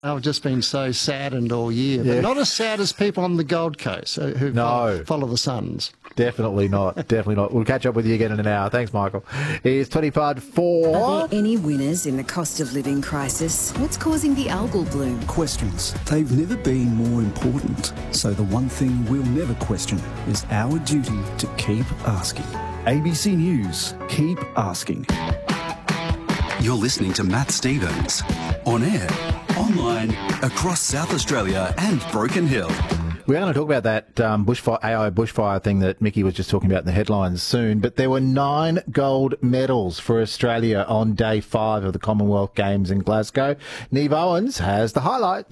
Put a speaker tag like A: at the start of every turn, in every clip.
A: I've just been so saddened all year, but not as sad as people on the Gold Coast who follow the Suns.
B: Definitely not. Definitely not. We'll catch up with you again in an hour. Thanks, Michael. It's 25 to 4.
C: Are there any winners in the cost of living crisis? What's causing the algal bloom?
D: Questions. They've never been more important. So the one thing we'll never question is our duty to keep asking. ABC News. Keep asking.
E: You're listening to Matt Stevens. On air, online, across South Australia and Broken Hill.
B: We're going to talk about that AI bushfire thing that Mickey was just talking about in the headlines soon, but there were 9 gold medals for Australia on day 5 of the Commonwealth Games in Glasgow. Neve Owens has the highlight.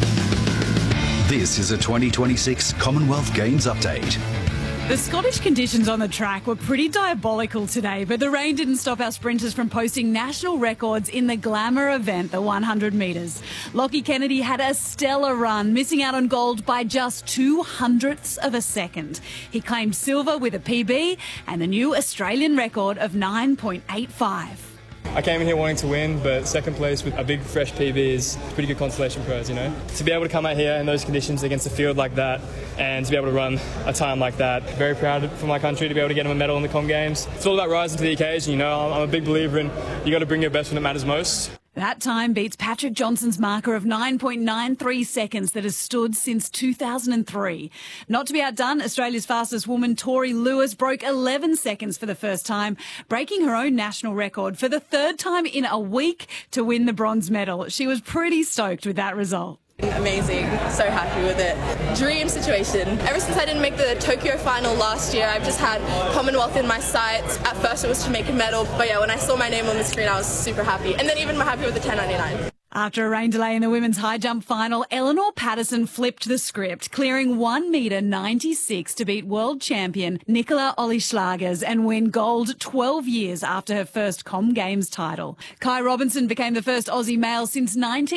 E: This is a 2026 Commonwealth Games update.
F: The Scottish conditions on the track were pretty diabolical today, but the rain didn't stop our sprinters from posting national records in the glamour event, the 100 metres. Lockie Kennedy had a stellar run, missing out on gold by just 0.02 of a second. He claimed silver with a PB and a new Australian record of 9.85.
G: I came in here wanting to win, but second place with a big fresh PB is a pretty good consolation prize, you know. To be able to come out here in those conditions against a field like that and to be able to run a time like that, very proud for my country to be able to get him a medal in the Com Games. It's all about rising to the occasion, you know. I'm a big believer in you got to bring your best when it matters most.
F: That time beats Patrick Johnson's marker of 9.93 seconds that has stood since 2003. Not to be outdone, Australia's fastest woman, Tori Lewis, broke 11 seconds for the first time, breaking her own national record for the 3rd time in a week to win the bronze medal. She was pretty stoked with that result.
H: Amazing, so happy with it. Dream situation. Ever since I didn't make the Tokyo final last year, I've just had Commonwealth in my sights. At first it was to make a medal, but yeah, when I saw my name on the screen I was super happy. And then even more happy with the 10.99.
F: After a rain delay in the women's high jump final, Eleanor Patterson flipped the script, clearing 1 metre 96 to beat world champion Nicola Olieslagers and win gold 12 years after her first Com Games title. Kai Robinson became the first Aussie male since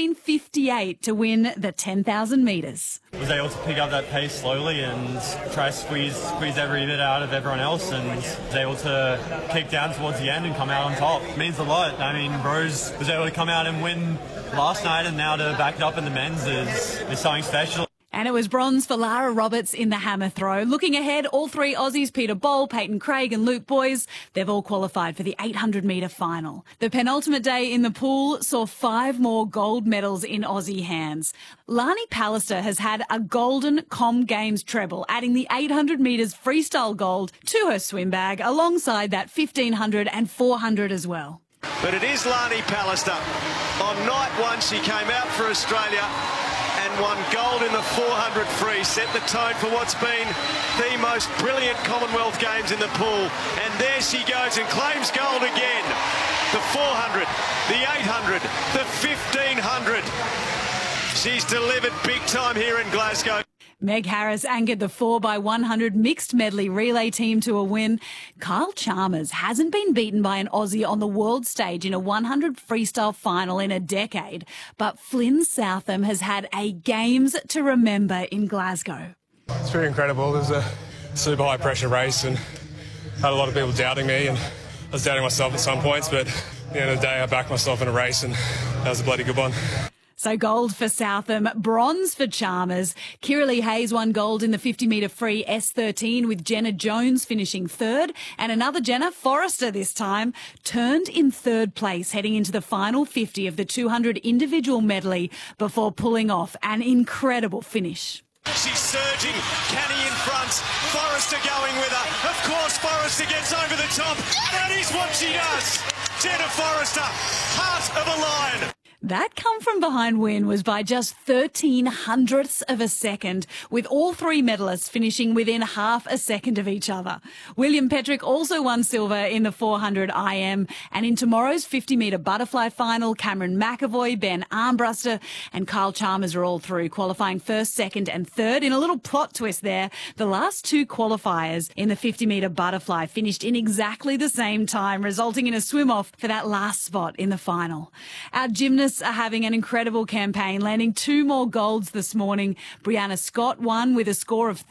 F: 1958 to win the 10,000 metres.
I: Was able to pick up that pace slowly and try to squeeze every bit out of everyone else, and was able to kick down towards the end and come out on top. It means a lot. I mean, Rose was able to come out and win last night, and now to back it up in the men's is something special.
F: And it was bronze for Lara Roberts in the hammer throw. Looking ahead, all 3 Aussies, Peter Bol, Peyton Craig and Luke Boyes, they've all qualified for the 800-metre final. The penultimate day in the pool saw 5 more gold medals in Aussie hands. Lani Pallister has had a golden Com Games treble, adding the 800 metres freestyle gold to her swim bag, alongside that 1500 and 400 as well.
J: But it is Lani Pallister. On night 1, she came out for Australia and won gold in the 400 free, set the tone for what's been the most brilliant Commonwealth Games in the pool. And there she goes and claims gold again. The 400, the 800, the 1500. She's delivered big time here in Glasgow.
F: Meg Harris anchored the 4x100 mixed medley relay team to a win. Kyle Chalmers hasn't been beaten by an Aussie on the world stage in a 100 freestyle final in a decade, but Flynn Southam has had a Games to remember in Glasgow.
G: It's pretty incredible. It was a super high pressure race and had a lot of people doubting me, and I was doubting myself at some points, but at the end of the day I backed myself in a race and that was a bloody good one.
F: So gold for Southam, bronze for Chalmers. Kiralee Hayes won gold in the 50-metre free S13 with Jenna Jones finishing 3rd. And another Jenna, Forrester this time, turned in 3rd place heading into the final 50 of the 200 individual medley before pulling off an incredible finish.
J: She's surging, Canny in front, Forrester going with her. Of course Forrester gets over the top. That is what she does. Jenna Forrester, heart of a lion.
F: That come from behind win was by just 0.13 of a second, with all 3 medalists finishing within half a second of each other. William Petrick also won silver in the 400 IM, and in tomorrow's 50-metre butterfly final, Cameron McAvoy, Ben Armbruster and Kyle Chalmers are all through, qualifying 1st, 2nd and 3rd. In a little plot twist there, the last 2 qualifiers in the 50-metre butterfly finished in exactly the same time, resulting in a swim-off for that last spot in the final. Our gymnasts are having an incredible campaign, landing 2 more golds this morning. Brianna Scott won with a score of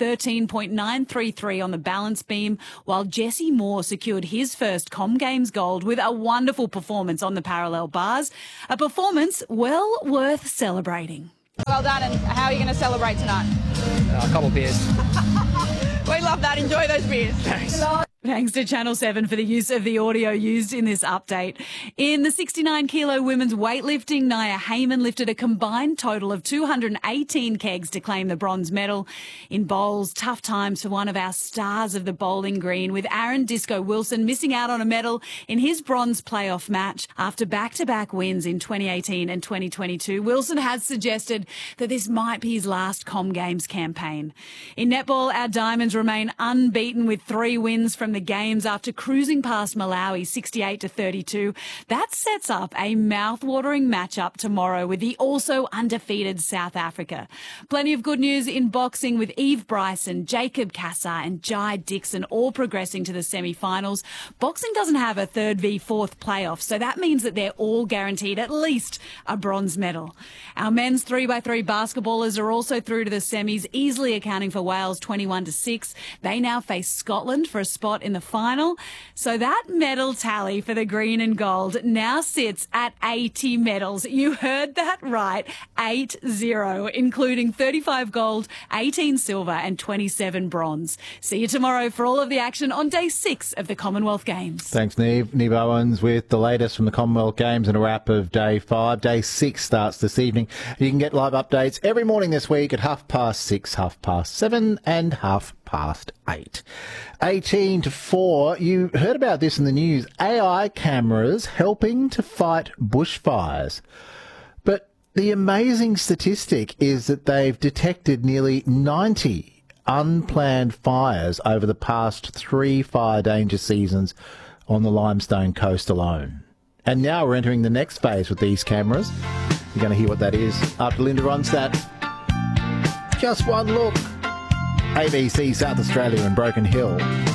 F: 13.933 on the balance beam, while Jesse Moore secured his first Com Games gold with a wonderful performance on the parallel bars. A performance well worth celebrating.
K: Well done, and how are you going to celebrate tonight?
L: A couple beers.
K: We love that. Enjoy those beers.
L: Thanks.
F: Thanks to Channel 7 for the use of the audio used in this update. In the 69-kilo women's weightlifting, Nia Heyman lifted a combined total of 218 kegs to claim the bronze medal. In bowls, tough times for one of our stars of the bowling green, with Aaron Disco Wilson missing out on a medal in his bronze playoff match after back-to-back wins in 2018 and 2022. Wilson has suggested that this might be his last Com Games campaign. In netball, our Diamonds remain unbeaten with 3 wins from the games after cruising past Malawi 68-32. That sets up a mouth-watering matchup tomorrow with the also undefeated South Africa. Plenty of good news in boxing with Eve Bryson, Jacob Cassar and Jai Dixon all progressing to the semi-finals. Boxing doesn't have a 3rd v 4th playoff, so that means that they're all guaranteed at least a bronze medal. Our men's 3x3 basketballers are also through to the semis, easily accounting for Wales 21-6. They now face Scotland for a spot in the final. So that medal tally for the green and gold now sits at 80 medals. You heard that right, 80, including 35 gold, 18 silver and 27 bronze. See you tomorrow for all of the action on day 6 of the Commonwealth Games.
B: Thanks, Neve. Neve Owens with the latest from the Commonwealth Games and a wrap of day 5. Day 6 starts this evening. You can get live updates every morning this week at 6:30, 7:30 and 8:30. 18-4. You heard about this in the news. AI cameras helping to fight bushfires. But the amazing statistic is that they've detected nearly 90 unplanned fires over the past 3 fire danger seasons on the Limestone Coast alone. And now we're entering the next phase with these cameras. You're going to hear what that is after Linda Ronstadt. Just one look. ABC South Australia and Broken Hill.